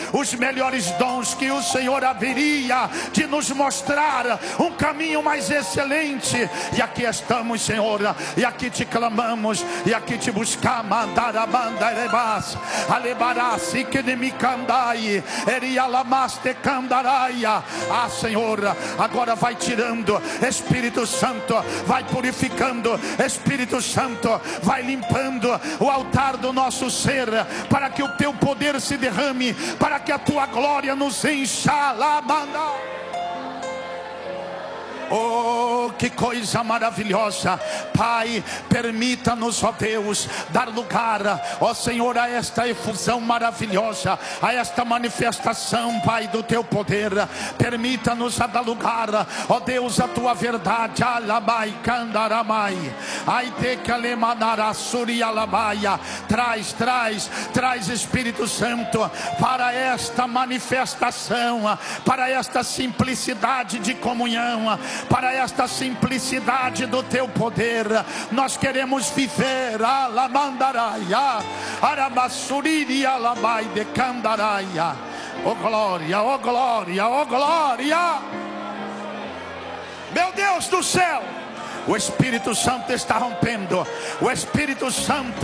os melhores dons, que o Senhor haveria de nos mostrar um caminho mais excelente. E aqui estamos, Senhor, e aqui te clamamos, e aqui te buscamos. Ah, Senhor, agora vai tirando, Espírito Santo, vai purificando, Espírito Santo, vai limpando o altar do nosso ser, para que o teu poder se derrame, para que a tua glória nos encha. Oh, que coisa maravilhosa. Pai, permita-nos, ó Deus, dar lugar, ó Senhor, a esta efusão maravilhosa, a esta manifestação, Pai, do teu poder. Permita-nos a dar lugar, ó Deus, a tua verdade. Alabai candaramai, aitecalemanassuri alabaia. Traz, Espírito Santo, para esta manifestação, para esta simplicidade de comunhão, para esta simplicidade do teu poder. Nós queremos viver. Alamandaraia, arabassuri alabai de candaraia. Oh glória, oh glória, oh glória. Meu Deus do céu, o Espírito Santo está rompendo. O Espírito Santo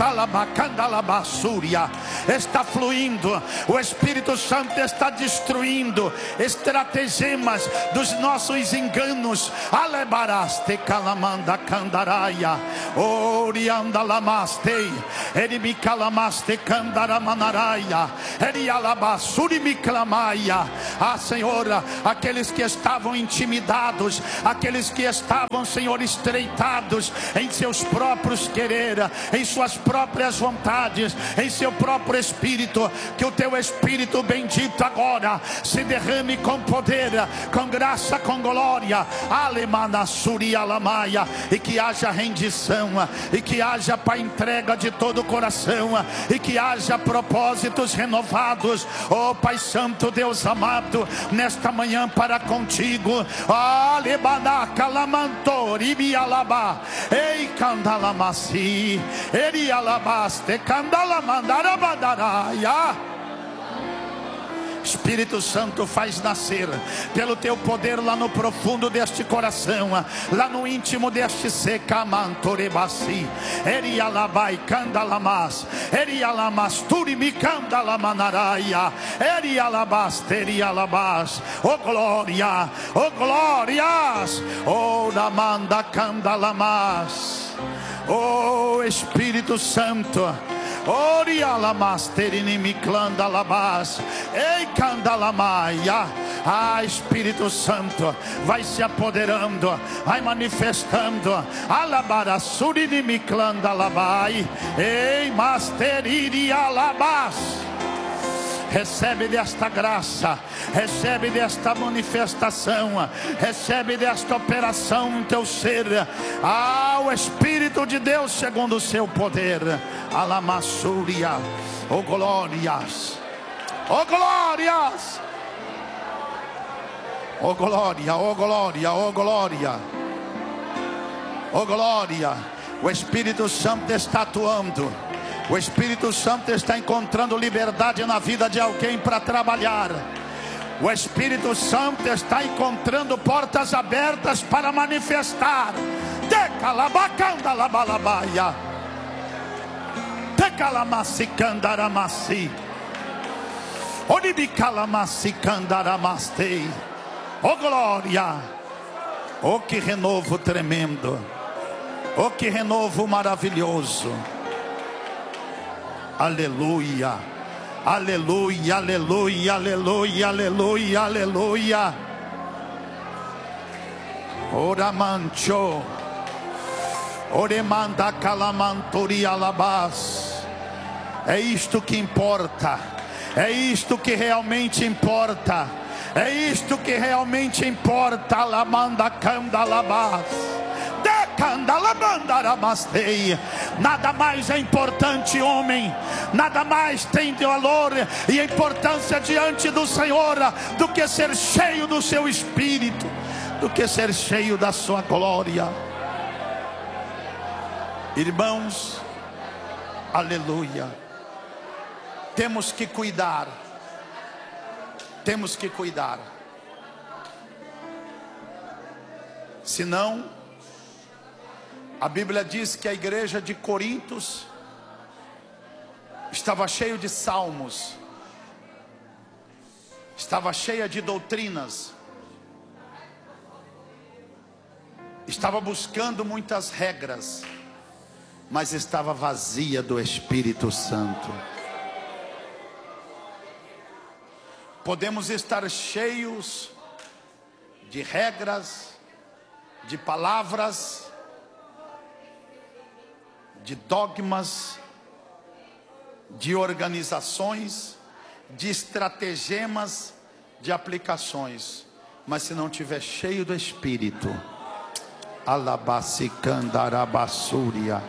está fluindo. O Espírito Santo está destruindo estratagemas dos nossos enganos. Alebaraste calamanda candaraia, orianda lamastei, erimikalamaste candaramanaraia, erialabasuri miclamaia. Ah, Senhor, aqueles que estavam intimidados, aqueles que estavam, Senhor, estreitados em seus próprios querer, em suas próprias vontades, em seu próprio espírito, que o teu Espírito bendito agora se derrame com poder, com graça, com glória. Alemanassuri alamaia, e que haja rendição, e que haja, Pai, entrega de todo o coração, e que haja propósitos renovados. Oh Pai Santo, Deus amado, nesta manhã para contigo. Alebanacalamantori alaba, ei candalamasi, eri alabaste candalamandarabandaraya. Espírito Santo, faz nascer pelo teu poder lá no profundo deste coração, lá no íntimo deste secamantorebasi, erialabai candalamas, erialamasturimi candalamanaraia, erialabasterialabas. Oh glória, oh glórias, oh damanda candalamas. Oh Espírito Santo, orialamasterini-mi-clandalabás, ei candalamaia. Ah, Espírito Santo, vai se apoderando, vai manifestando. Alabarassuri-mi-clandalabai, ei masteriri-alabás. Recebe desta graça, recebe desta manifestação, recebe desta operação no teu ser. Ah, o Espírito de Deus segundo o seu poder. Alamassúria, oh glórias, oh glórias, oh glória, oh glória, oh glória, oh glória. O Espírito Santo está atuando. O Espírito Santo está encontrando liberdade na vida de alguém para trabalhar. O Espírito Santo está encontrando portas abertas para manifestar. Decalabacandalabalabaia, decalamassicandaramasi, onibicalamassicandaramastei. Oh glória, oh que renovo tremendo, oh que renovo maravilhoso. Aleluia, aleluia, aleluia, aleluia, aleluia, aleluia. Ora mancho, oremanda calamanturi alabás. É isto que importa, é isto que realmente importa, é isto que realmente importa. Alamanda candalabás. Nada mais é importante, homem, nada mais tem de valor e importância diante do Senhor do que ser cheio do seu Espírito, do que ser cheio da sua glória. Irmãos, aleluia. Temos que cuidar Temos que cuidar. Senão, a Bíblia diz que a igreja de Corintos estava cheio de salmos, estava cheia de doutrinas, estava buscando muitas regras, mas estava vazia do Espírito Santo. Podemos estar cheios de regras, de palavras, de dogmas, de organizações, de estratagemas, de aplicações, mas se não tiver cheio do Espírito, alabacicandarabasúria,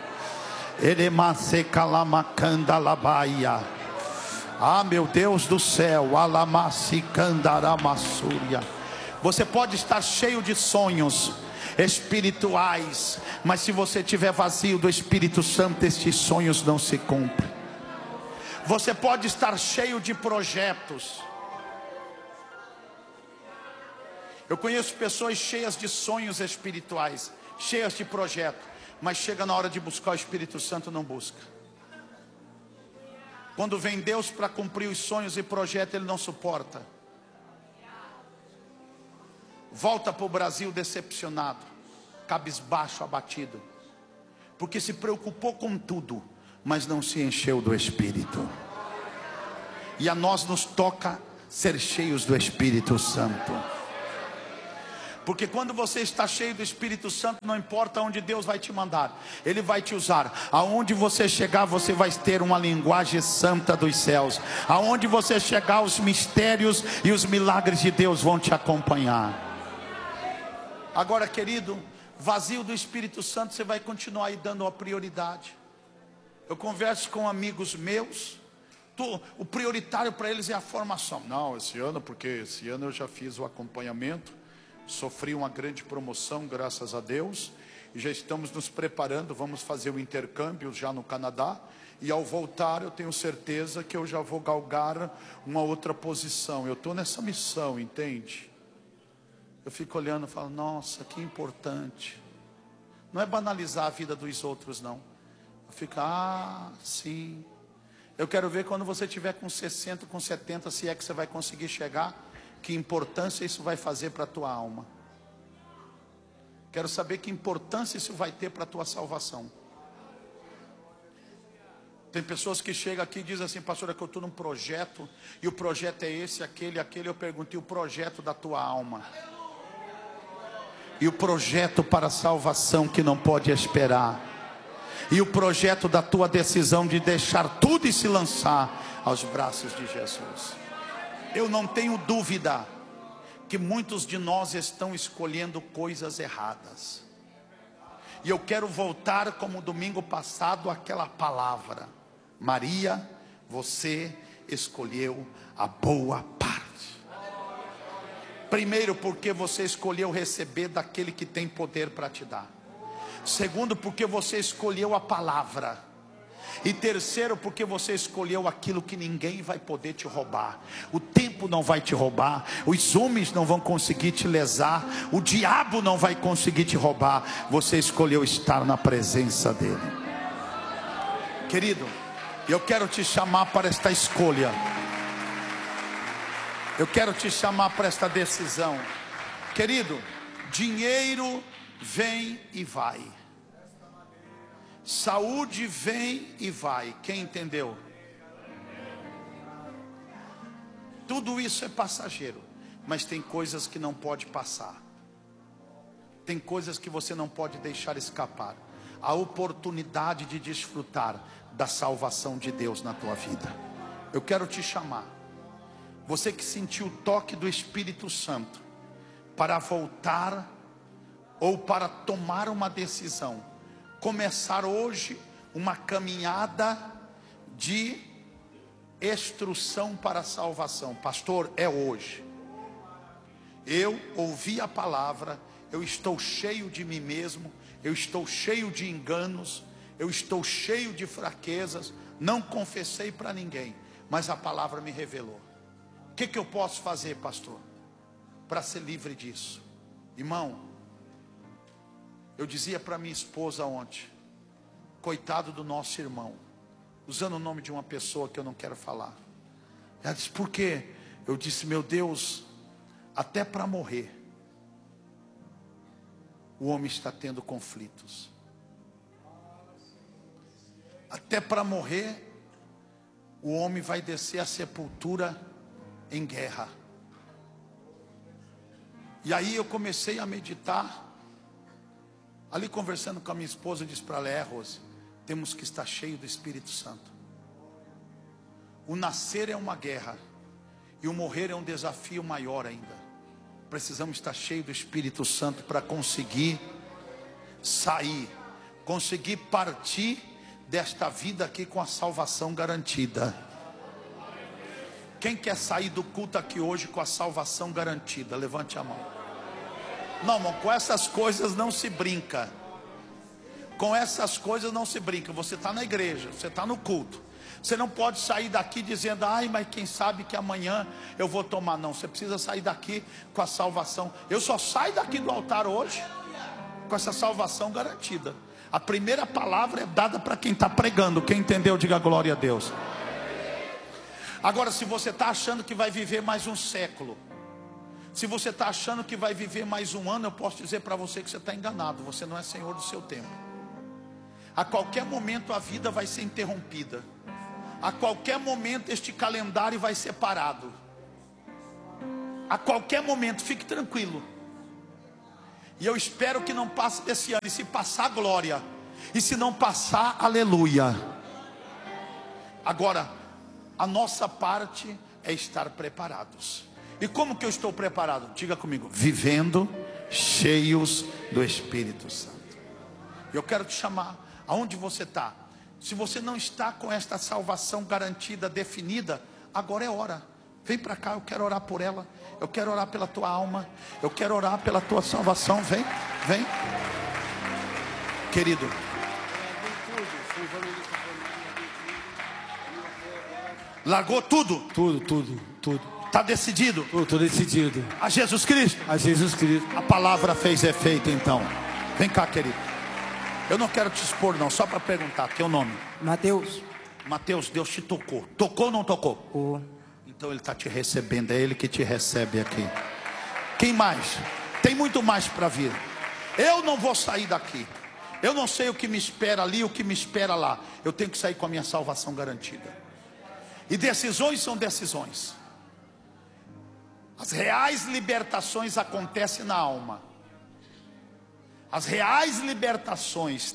elemasecalamakandalabaia, ah, meu Deus do céu, alamacicandaramassúria. Você pode estar cheio de sonhos espirituais, mas se você estiver vazio do Espírito Santo, estes sonhos não se cumprem. Você pode estar cheio de projetos. Eu conheço pessoas cheias de sonhos espirituais, cheias de projetos, mas chega na hora de buscar o Espírito Santo, não busca. Quando vem Deus para cumprir os sonhos e projetos, ele não suporta. Volta para o Brasil decepcionado, cabisbaixo, abatido, porque se preocupou com tudo, mas não se encheu do Espírito. E a nós nos toca ser cheios do Espírito Santo. Porque quando você está cheio do Espírito Santo, não importa onde Deus vai te mandar, Ele vai te usar. Aonde você chegar, você vai ter uma linguagem santa dos céus. Aonde você chegar, os mistérios e os milagres de Deus vão te acompanhar. Agora, querido, vazio do Espírito Santo, você vai continuar aí dando a prioridade. Eu converso com amigos meus, o prioritário para eles é a formação. Não, esse ano, porque esse ano eu já fiz o acompanhamento, sofri uma grande promoção, graças a Deus, e já estamos nos preparando, vamos fazer o intercâmbio já no Canadá, e ao voltar eu tenho certeza que eu já vou galgar uma outra posição. Eu estou nessa missão, entende? Eu fico olhando e falo, nossa, que importante. Não é banalizar a vida dos outros, não. Eu fico, sim. Eu quero ver quando você tiver com 60, com 70, se é que você vai conseguir chegar, que importância isso vai fazer para a tua alma. Quero saber que importância isso vai ter para a tua salvação. Tem pessoas que chegam aqui e dizem assim, pastor, é que eu estou num projeto, e o projeto é esse, aquele. Eu perguntei, o projeto da tua alma. E o projeto para a salvação que não pode esperar. E o projeto da tua decisão de deixar tudo e se lançar aos braços de Jesus. Eu não tenho dúvida que muitos de nós estão escolhendo coisas erradas. E eu quero voltar como domingo passado àquela palavra. Maria, você escolheu a boa parte. Primeiro, porque você escolheu receber daquele que tem poder para te dar. Segundo, porque você escolheu a palavra. E terceiro, porque você escolheu aquilo que ninguém vai poder te roubar. O tempo não vai te roubar, os homens não vão conseguir te lesar, o diabo não vai conseguir te roubar. Você escolheu estar na presença dele. Querido, eu quero te chamar para esta escolha. Eu quero te chamar para esta decisão. Querido, dinheiro vem e vai. Saúde vem e vai. Quem entendeu? Tudo isso é passageiro, mas tem coisas que não pode passar. Tem coisas que você não pode deixar escapar. A oportunidade de desfrutar da salvação de Deus na tua vida. Eu quero te chamar, você que sentiu o toque do Espírito Santo, para voltar ou para tomar uma decisão. Começar hoje uma caminhada de instrução para a salvação. Pastor, é hoje. Eu ouvi a palavra, eu estou cheio de mim mesmo, eu estou cheio de enganos, eu estou cheio de fraquezas, não confessei para ninguém, mas a palavra me revelou. que eu posso fazer, pastor, para ser livre disso? Irmão, eu dizia para minha esposa ontem, coitado do nosso irmão, usando o nome de uma pessoa que eu não quero falar. Ela disse, por quê? Eu disse, meu Deus, até para morrer, o homem está tendo conflitos. Até para morrer, o homem vai descer à sepultura em guerra. E aí eu comecei a meditar. Ali conversando com a minha esposa, eu disse para ela, Rose, temos que estar cheio do Espírito Santo. O nascer é uma guerra, e o morrer é um desafio maior ainda. Precisamos estar cheio do Espírito Santo para conseguir sair, conseguir partir desta vida aqui com a salvação garantida. Quem quer sair do culto aqui hoje com a salvação garantida? Levante a mão. Não, irmão, com essas coisas não se brinca. Com essas coisas não se brinca. Você está na igreja, você está no culto. Você não pode sair daqui dizendo, ai, mas quem sabe que amanhã eu vou tomar. Não, você precisa sair daqui com a salvação. Eu só saio daqui do altar hoje com essa salvação garantida. A primeira palavra é dada para quem está pregando. Quem entendeu, diga glória a Deus. Agora, se você está achando que vai viver mais um século, se você está achando que vai viver mais um ano, eu posso dizer para você que você está enganado. Você não é senhor do seu tempo. A qualquer momento a vida vai ser interrompida. A qualquer momento este calendário vai ser parado. A qualquer momento, fique tranquilo. E eu espero que não passe desse ano. E se passar, glória. E se não passar, aleluia. Agora, a nossa parte é estar preparados. E como que eu estou preparado? Diga comigo, vivendo cheios do Espírito Santo. Eu quero te chamar, aonde você está? Se você não está com esta salvação garantida, definida, agora é hora. Vem para cá, eu quero orar por ela. Eu quero orar pela tua alma. Eu quero orar pela tua salvação. Vem, vem. Querido. Largou tudo? Tudo. Está decidido? Estou decidido. A Jesus Cristo? A Jesus Cristo. A palavra fez efeito então. Vem cá, querido. Eu não quero te expor não, só para perguntar. Teu nome? Mateus. Mateus, Deus te tocou. Tocou ou não tocou? Oh. Então Ele está te recebendo. É Ele que te recebe aqui. Quem mais? Tem muito mais para vir. Eu não vou sair daqui. Eu não sei o que me espera ali, o que me espera lá. Eu tenho que sair com a minha salvação garantida. E decisões são decisões. As reais libertações acontecem na alma. As reais libertações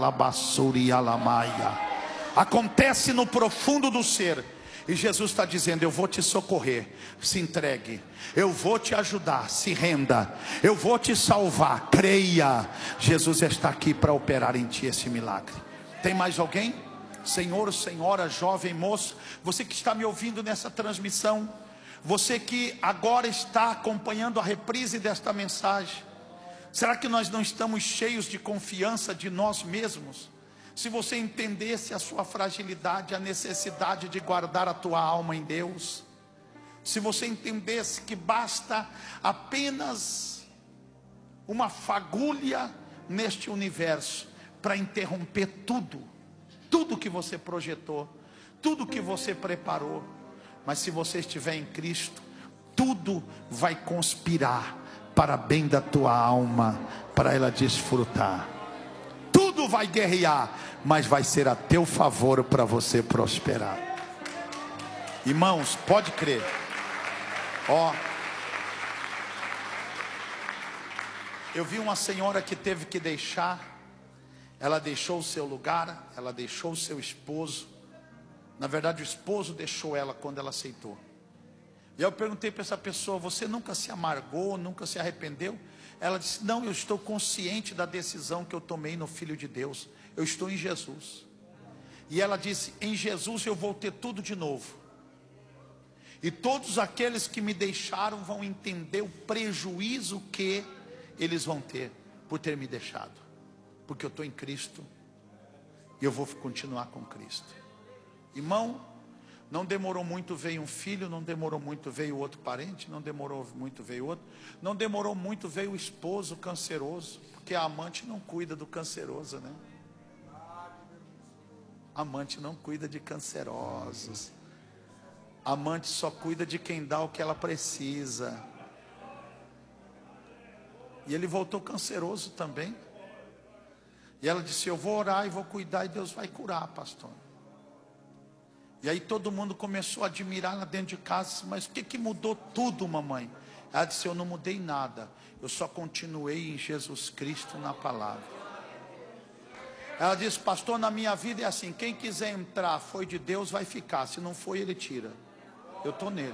acontece no profundo do ser. E Jesus está dizendo, eu vou te socorrer. Se entregue. Eu vou te ajudar, se renda. Eu vou te salvar, creia. Jesus está aqui para operar em ti esse milagre. Tem mais alguém? Senhor, senhora, jovem, moço, você que está me ouvindo nessa transmissão, você que agora está acompanhando a reprise desta mensagem, será que nós não estamos cheios de confiança de nós mesmos? Se você entendesse a sua fragilidade, a necessidade de guardar a tua alma em Deus, se você entendesse que basta apenas uma fagulha neste universo para interromper tudo que você projetou, tudo que você preparou. Mas se você estiver em Cristo, tudo vai conspirar para bem da tua alma, para ela desfrutar. Tudo vai guerrear, mas vai ser a teu favor para você prosperar. Irmãos, pode crer. Eu vi uma senhora que teve que deixar. Ela deixou o seu lugar, ela deixou o seu esposo. Na verdade, o esposo deixou ela quando ela aceitou. E eu perguntei para essa pessoa, você nunca se amargou, nunca se arrependeu? Ela disse, não, eu estou consciente da decisão que eu tomei no Filho de Deus. Eu estou em Jesus. E ela disse, em Jesus eu vou ter tudo de novo. E todos aqueles que me deixaram vão entender o prejuízo que eles vão ter por ter me deixado. Porque eu estou em Cristo e eu vou continuar com Cristo. Irmão, Não demorou muito, veio um filho. Não demorou muito, veio outro parente. Não demorou muito, veio outro. Não demorou muito, veio o esposo canceroso. Porque a amante não cuida do canceroso, né? A amante não cuida de cancerosos. A amante só cuida de quem dá o que ela precisa. E ele voltou canceroso também. E ela disse: eu vou orar e vou cuidar, e Deus vai curar, pastor. E aí todo mundo começou a admirar lá dentro de casa. Mas o que mudou tudo, mamãe? Ela disse: eu não mudei nada, eu só continuei em Jesus Cristo, na palavra. Ela disse: pastor, na minha vida é assim, quem quiser entrar, foi de Deus, vai ficar. Se não foi, ele tira. Eu estou nele.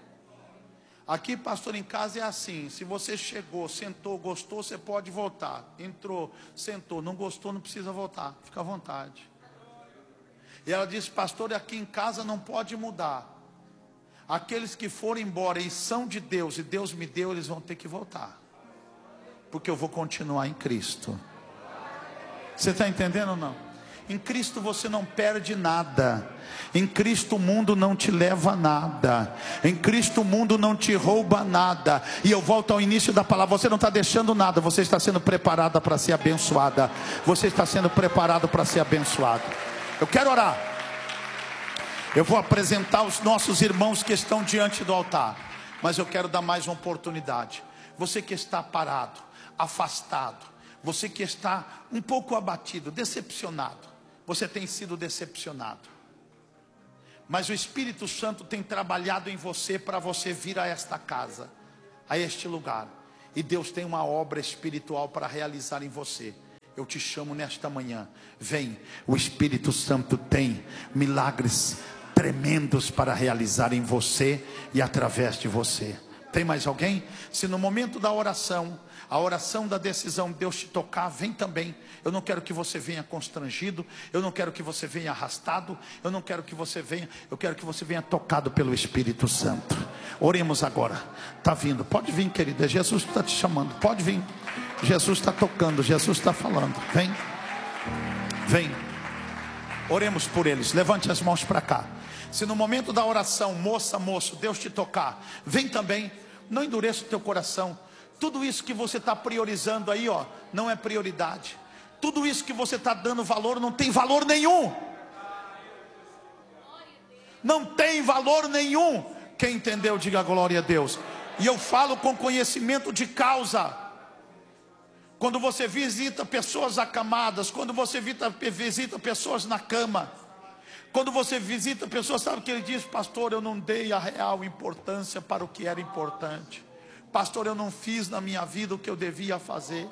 Aqui, pastor, em casa é assim: se você chegou, sentou, gostou, você pode voltar. Entrou, sentou, não gostou, não precisa voltar, fica à vontade. E ela disse: pastor, aqui em casa não pode mudar. Aqueles que forem embora e são de Deus, e Deus me deu, eles vão ter que voltar, porque eu vou continuar em Cristo. Você está entendendo ou não? Em Cristo você não perde nada. Em Cristo o mundo não te leva a nada. Em Cristo o mundo não te rouba nada. E eu volto ao início da palavra: você não está deixando nada, você está sendo preparada para ser abençoada. Você está sendo preparado para ser abençoado. Eu quero orar. Eu vou apresentar os nossos irmãos que estão diante do altar, mas eu quero dar mais uma oportunidade. Você que está parado, afastado, você que está um pouco abatido, decepcionado. Você tem sido decepcionado, mas o Espírito Santo tem trabalhado em você para você vir a esta casa, a este lugar. E Deus tem uma obra espiritual para realizar em você. Eu te chamo nesta manhã, vem. O Espírito Santo tem milagres tremendos para realizar em você e através de você. Tem mais alguém? Se no momento da oração, a oração da decisão, Deus te tocar, vem também. Eu não quero que você venha constrangido, eu não quero que você venha arrastado, eu não quero que você venha, eu quero que você venha tocado pelo Espírito Santo. Oremos agora. Está vindo, pode vir, querida. Jesus está te chamando, pode vir. Jesus está tocando, Jesus está falando. Vem, vem. Oremos por eles. Levante as mãos para cá. Se no momento da oração, moça, moço, Deus te tocar, vem também. Não endureça o teu coração. Tudo isso que você está priorizando aí, ó, não é prioridade. Tudo isso que você está dando valor, não tem valor nenhum. Não tem valor nenhum. Quem entendeu, diga glória a Deus. E eu falo com conhecimento de causa. Quando você visita pessoas acamadas, quando você visita pessoas na cama, quando você visita pessoas, sabe o que ele diz? Pastor, eu não dei a real importância para o que era importante. Pastor, eu não fiz na minha vida o que eu devia fazer.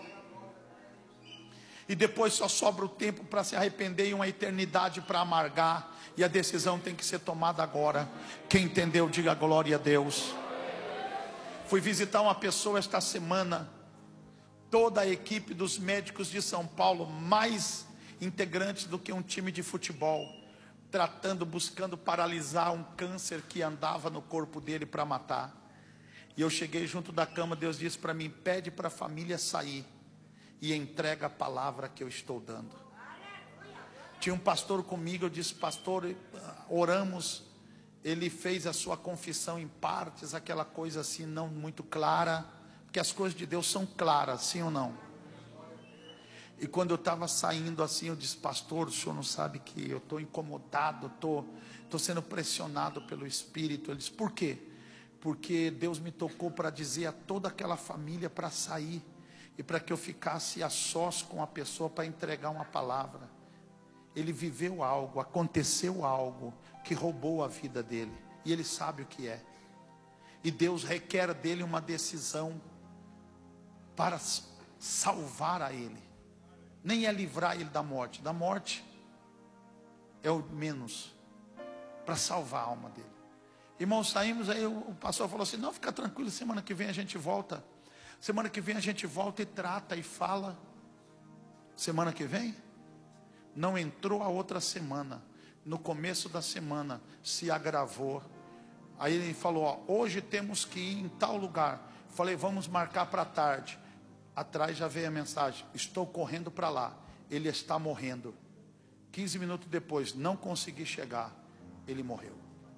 E depois só sobra o tempo para se arrepender e uma eternidade para amargar. E a decisão tem que ser tomada agora. Quem entendeu, diga glória a Deus. Fui visitar uma pessoa esta semana. Toda a equipe dos médicos de São Paulo, mais integrantes do que um time de futebol, buscando paralisar um câncer que andava no corpo dele para matar. E eu cheguei junto da cama, Deus disse para mim: pede para a família sair e entrega a palavra que eu estou dando. Tinha um pastor comigo, eu disse: pastor, oramos. Ele fez a sua confissão em partes, aquela coisa assim não muito clara, porque as coisas de Deus são claras, sim ou não? E quando eu estava saindo assim, eu disse: pastor, o senhor não sabe que eu estou incomodado, estou sendo pressionado pelo Espírito. Ele disse: por quê? Porque Deus me tocou para dizer a toda aquela família para sair, e para que eu ficasse a sós com a pessoa para entregar uma palavra. Ele viveu algo, aconteceu algo que roubou a vida dele, e ele sabe o que é. E Deus requer dele uma decisão para salvar a ele. Nem é livrar ele da morte. Da morte é o menos, para salvar a alma dele. Irmãos, saímos, aí o pastor falou assim: não, fica tranquilo, semana que vem a gente volta. Semana que vem a gente volta e trata e fala. Semana que vem? Não entrou a outra semana. No começo da semana se agravou. Aí ele falou: ó, hoje temos que ir em tal lugar. Falei: vamos marcar para tarde. Atrás já veio a mensagem: estou correndo para lá, ele está morrendo. 15 minutos depois, não consegui chegar, ele morreu.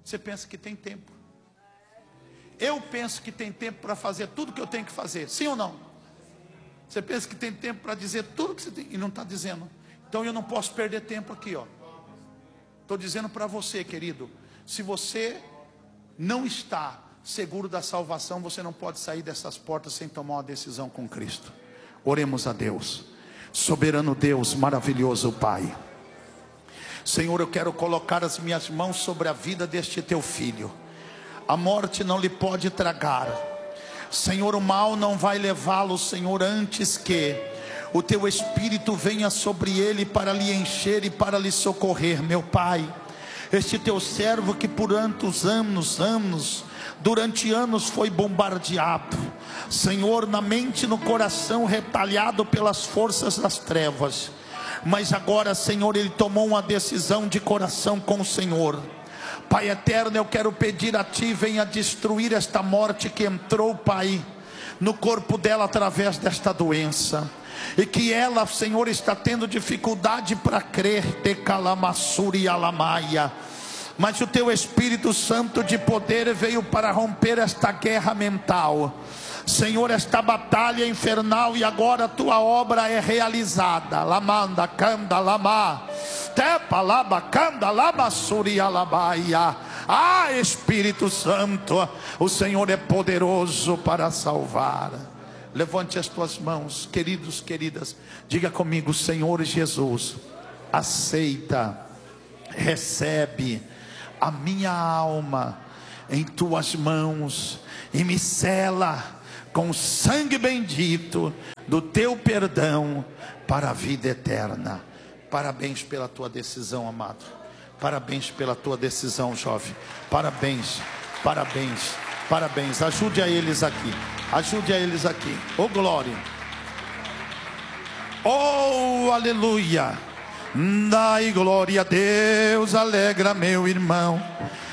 Você pensa que tem tempo. Eu penso que tem tempo para fazer tudo que eu tenho que fazer. Sim ou não? Você pensa que tem tempo para dizer tudo que você tem e não está dizendo. Então eu não posso perder tempo aqui, ó. Estou dizendo para você, querido. Se você não está seguro da salvação, você não pode sair dessas portas sem tomar uma decisão com Cristo. Oremos a Deus. Soberano Deus, maravilhoso Pai. Senhor, eu quero colocar as minhas mãos sobre a vida deste teu filho. A morte não lhe pode tragar. Senhor, o mal não vai levá-lo, Senhor, antes que o teu Espírito venha sobre ele para lhe encher e para lhe socorrer, meu Pai. Este teu servo que por tantos anos, durante anos foi bombardeado, Senhor, na mente e no coração, retalhado pelas forças das trevas. Mas agora, Senhor, ele tomou uma decisão de coração com o Senhor. Pai eterno, eu quero pedir a Ti, venha destruir esta morte que entrou, Pai, no corpo dela através desta doença. E que ela, Senhor, está tendo dificuldade para crer, te calamassuri alamaia. Mas o Teu Espírito Santo de poder veio para romper esta guerra mental. Senhor, esta batalha infernal, e agora a Tua obra é realizada. Lamanda, canda, lama. Tepa, laba, canda, lama, suri, alabaia. Ah, Espírito Santo, o Senhor é poderoso para salvar. Levante as tuas mãos, queridos, queridas. Diga comigo: Senhor Jesus, aceita, recebe a minha alma em tuas mãos e me sela com o sangue bendito do teu perdão para a vida eterna. Parabéns pela tua decisão, amado. Parabéns pela tua decisão, jovem. Parabéns, parabéns, parabéns. Ajude a eles aqui. Ajude a eles aqui. Oh, glória. Oh, aleluia. Dai glória a Deus. Alegra meu irmão.